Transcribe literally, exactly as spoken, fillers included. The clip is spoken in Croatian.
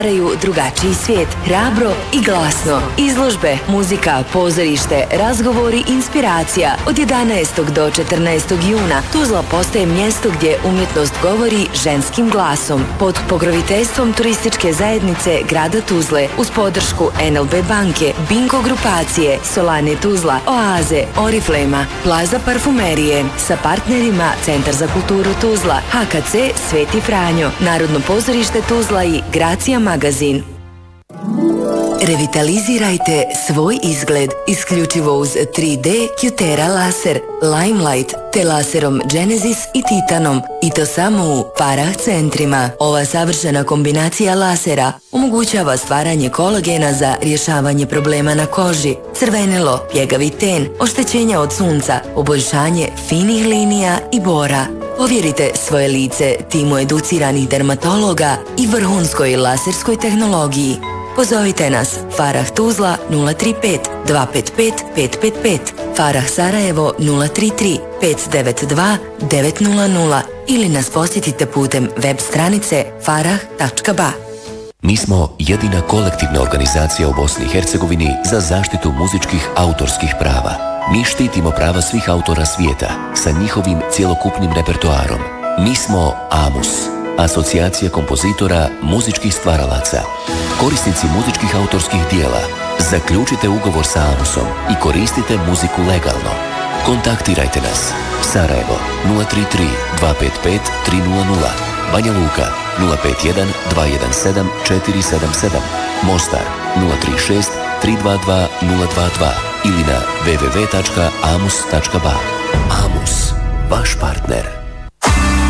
Drugačiji svijet, hrabro i glasno. Izložbe, muzika, pozorište, razgovori, inspiracija. Od jedanaestog do četrnaestog juna Tuzla postaje mjesto gdje umjetnost govori ženskim glasom. Pod pokroviteljstvom turističke zajednice grada Tuzle, uz podršku en el be banke, Bingo grupacije, Solane Tuzla, Oaze, Oriflema, Plaza parfumerije, sa partnerima Centar za kulturu Tuzla, ha ka ce Sveti Franjo, Narodno pozorište Tuzla i Gracija magazin. Revitalizirajte svoj izgled isključivo uz tri de Cutera laser, Limelight te laserom Genesis i Titanom i to samo u Farah centrima. Ova savršena kombinacija lasera omogućava stvaranje kolagena za rješavanje problema na koži, crvenilo, pjegavi ten, oštećenja od sunca, poboljšanje finih linija i bora. Povjerite svoje lice timu educiranih dermatologa i vrhunskoj laserskoj tehnologiji. Pozovite nas Farah Tuzla nula tri pet dva pet pet pet pet pet, Farah Sarajevo nula tri tri pet devet dva devet nula nula ili nas posjetite putem web stranice farah tačka ba. Mi smo jedina kolektivna organizacija u Bosni i Hercegovini za zaštitu muzičkih autorskih prava. Mi štitimo prava svih autora svijeta sa njihovim cjelokupnim repertoarom. Mi smo AMUS, Asocijacija kompozitora muzičkih stvaralaca. Korisnici muzičkih autorskih dijela, zaključite ugovor sa AMUSom i koristite muziku legalno. Kontaktirajte nas. Sarajevo nula tri tri dva pet pet tri nula nula, Banja Luka nula pet jedan dva jedan sedam četiri sedam sedam, Mostar nula tri šest tri dva dva nula dva dva ili na w w w tačka amus tačka ba. AMUS, vaš partner.